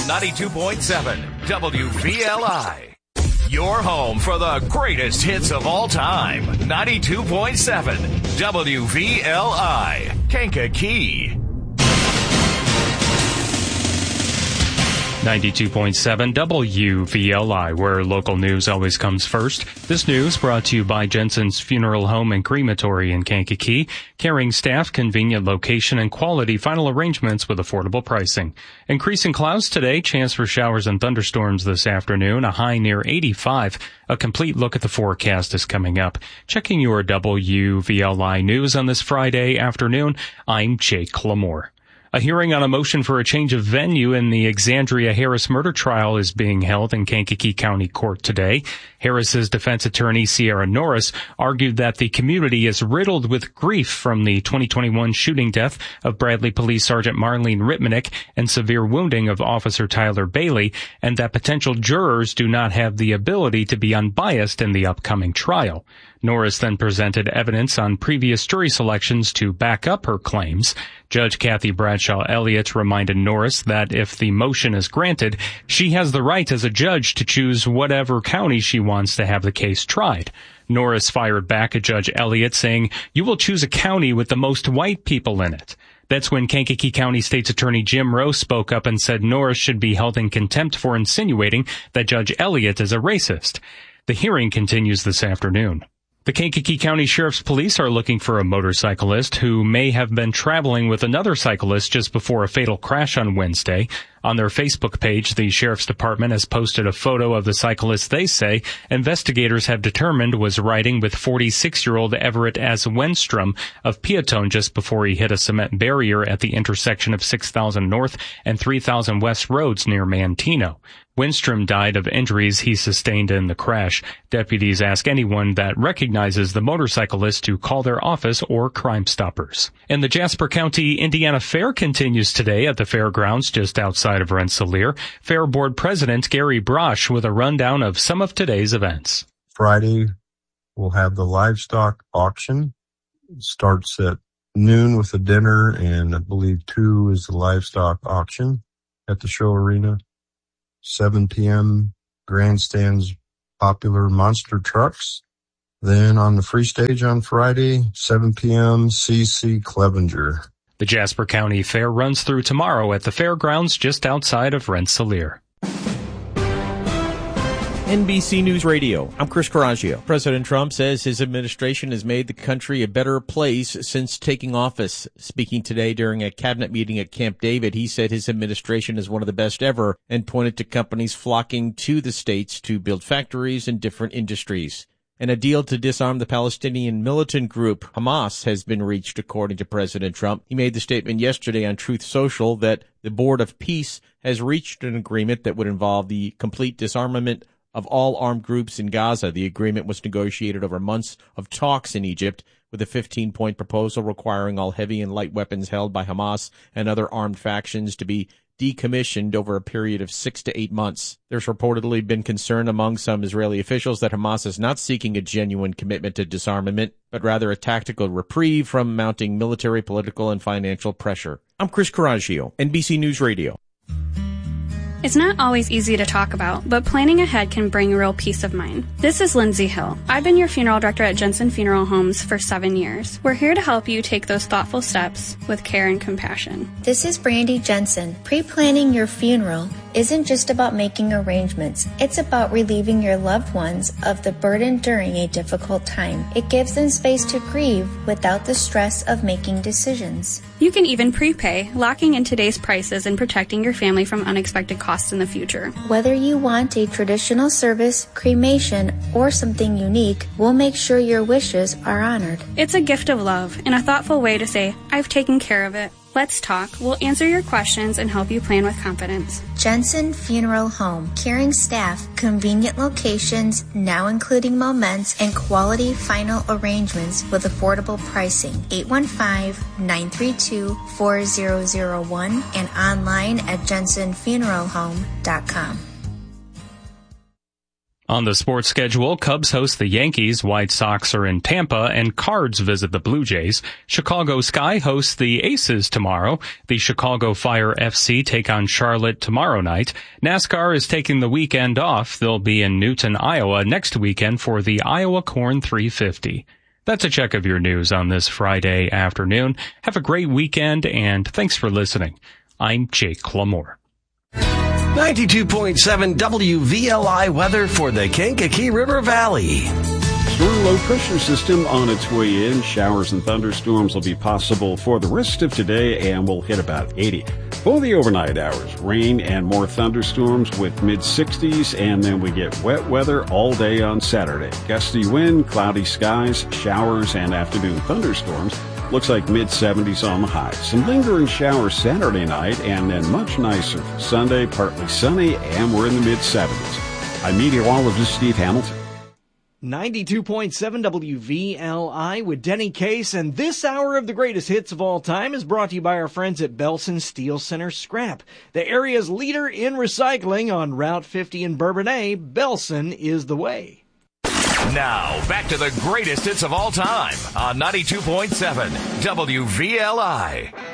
92.7 WVLI. Your home for the greatest hits of all time. 92.7 WVLI. Kankakee. 92.7 WVLI, where local news always comes first. This news brought to you by Jensen's Funeral Home and Crematory in Kankakee. Caring staff, convenient location, and quality final arrangements with affordable pricing. Increasing clouds today, chance for showers and thunderstorms this afternoon, a high near 85. A complete look at the forecast is coming up. Checking your WVLI news on this Friday afternoon, I'm Jake Lamore. A hearing on a motion for a change of venue in the Exandria Harris murder trial is being held in Kankakee County Court today. Harris's defense attorney, Sierra Norris, argued that the community is riddled with grief from the 2021 shooting death of Bradley Police Sergeant Marlene Ritmanick and severe wounding of Officer Tyler Bailey, and that potential jurors do not have the ability to be unbiased in the upcoming trial. Norris then presented evidence on previous jury selections to back up her claims. Judge Kathy Bradshaw Elliott reminded Norris that if the motion is granted, she has the right as a judge to choose whatever county she wants to have the case tried. Norris fired back at Judge Elliott, saying, "You will choose a county with the most white people in it." That's when Kankakee County State's Attorney Jim Rowe spoke up and said Norris should be held in contempt for insinuating that Judge Elliott is a racist. The hearing continues this afternoon. The Kankakee County Sheriff's Police are looking for a motorcyclist who may have been traveling with another cyclist just before a fatal crash on Wednesday. On their Facebook page, the Sheriff's Department has posted a photo of the cyclist they say investigators have determined was riding with 46-year-old Everett S. Wenstrom of Peatone just before he hit a cement barrier at the intersection of 6,000 North and 3,000 West roads near Manteno. Wenstrom died of injuries he sustained in the crash. Deputies ask anyone that recognizes the motorcyclist to call their office or Crime Stoppers. And the Jasper County Indiana Fair continues today at the fairgrounds just outside of Rensselaer. Fair Board President Gary Brosh with a rundown of some of today's events. Friday, we'll have the livestock auction. It starts at noon with a dinner, and I believe 2 is the livestock auction at the show arena. 7 p.m., grandstands, popular monster trucks. Then on the free stage on Friday, 7 p.m., C.C. Clevenger. The Jasper County Fair runs through tomorrow at the fairgrounds just outside of Rensselaer. NBC News Radio, I'm Chris Coraggio. President Trump says his administration has made the country a better place since taking office. Speaking today during a cabinet meeting at Camp David, he said his administration is one of the best ever and pointed to companies flocking to the states to build factories in different industries. And a deal to disarm the Palestinian militant group Hamas has been reached, according to President Trump. He made the statement yesterday on Truth Social that the Board of Peace has reached an agreement that would involve the complete disarmament of all armed groups in Gaza. The agreement was negotiated over months of talks in Egypt, with a 15-point proposal requiring all heavy and light weapons held by Hamas and other armed factions to be decommissioned over a period of 6 to 8 months. There's reportedly been concern among some Israeli officials that Hamas is not seeking a genuine commitment to disarmament, but rather a tactical reprieve from mounting military, political, and financial pressure. I'm Chris Coraggio, NBC News Radio. It's not always easy to talk about, but planning ahead can bring real peace of mind. This is Lindsay Hill. I've been your funeral director at Jensen Funeral Homes for 7 years. We're here to help you take those thoughtful steps with care and compassion. This is Brandy Jensen. Pre-planning your funeral isn't just about making arrangements. It's about relieving your loved ones of the burden during a difficult time. It gives them space to grieve without the stress of making decisions. You can even prepay, locking in today's prices and protecting your family from unexpected costs in the future. Whether you want a traditional service, cremation, or something unique, we'll make sure your wishes are honored. It's a gift of love and a thoughtful way to say, I've taken care of it. Let's talk. We'll answer your questions and help you plan with confidence. Jensen Funeral Home. Caring staff, convenient locations, now including moments, and quality final arrangements with affordable pricing. 815-932-4001 and online at jensenfuneralhome.com. On the sports schedule, Cubs host the Yankees, White Sox are in Tampa, and Cards visit the Blue Jays. Chicago Sky hosts the Aces tomorrow. The Chicago Fire FC take on Charlotte tomorrow night. NASCAR is taking the weekend off. They'll be in Newton, Iowa next weekend for the Iowa Corn 350. That's a check of your news on this Friday afternoon. Have a great weekend, and thanks for listening. I'm Jake Clamore. 92.7 WVLI weather for the Kankakee River Valley. Strong low pressure system on its way in. Showers and thunderstorms will be possible for the rest of today and will hit about 80. For the overnight hours, rain and more thunderstorms with mid-60s, and then we get wet weather all day on Saturday. Gusty wind, cloudy skies, showers, and afternoon thunderstorms. Looks like mid-70s on the high. Some lingering showers Saturday night, and then much nicer for Sunday, partly sunny, and we're in the mid-70s. I'm meteorologist Steve Hamilton. 92.7 WVLI with Denny Case, and this hour of the greatest hits of all time is brought to you by our friends at Belson Steel Center Scrap, the area's leader in recycling on Route 50 in Bourbonnais. Belson is the way. Now, back to the greatest hits of all time on 92.7 WVLI.